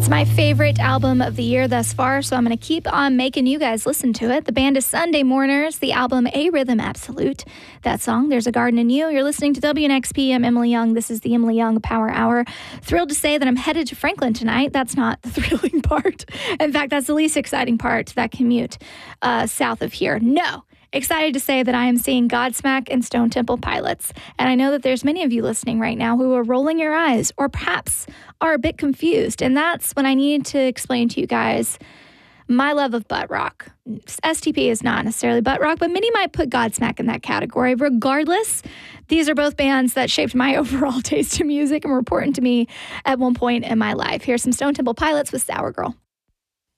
It's my favorite album of the year thus far, so I'm going to keep on making you guys listen to it. The band is Sunday Mourners, the album A Rhythm Absolute. That song, There's a Garden in You. You're listening to WNXP. I'm Emily Young. This is the Emily Young Power Hour. Thrilled to say that I'm headed to Franklin tonight. That's not the thrilling part. In fact, that's the least exciting part, that commute south of here. No. Excited to say that I am seeing Godsmack and Stone Temple Pilots. And I know that there's many of you listening right now who are rolling your eyes or perhaps are a bit confused. And that's when I need to explain to you guys my love of butt rock. STP is not necessarily butt rock, but many might put Godsmack in that category. Regardless, these are both bands that shaped my overall taste in music and were important to me at one point in my life. Here's some Stone Temple Pilots with Sour Girl.